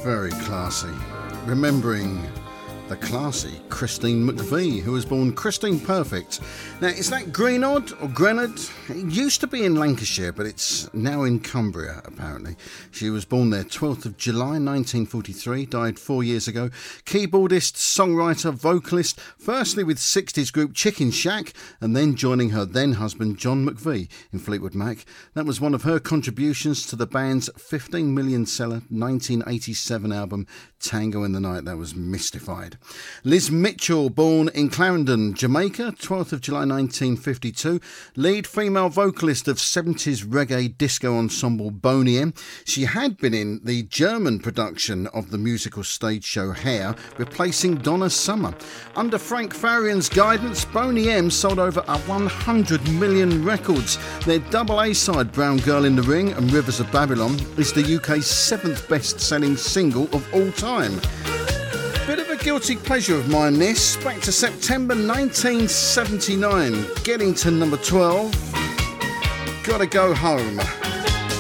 very classy. Remembering the classy Christine McVie, who was born Christine Perfect. Now, is that Greenodd or Grenard? It used to be in Lancashire, but it's now in Cumbria, apparently. She was born there 12th of July 1943, died 4 years ago. Keyboardist, songwriter, vocalist, firstly with 60s group Chicken Shack, and then joining her then-husband John McVie in Fleetwood Mac. That was one of her contributions to the band's 15 million seller 1987 album Tango in the Night. That was Mystified. Liz Mitchell, born in Clarendon, Jamaica, 12th of July 1952, lead female vocalist of 70s reggae disco ensemble Boney M. She had been in the German production of the musical stage show Hair, replacing Donna Summer. Under Frank Farian's guidance, Boney M sold over 100 million records. Their double A-side Brown Girl in the Ring and Rivers of Babylon is the UK's 7th best-selling single of all time. Bit of a guilty pleasure of mine this, back to September 1979, getting to number 12, Gotta Go Home.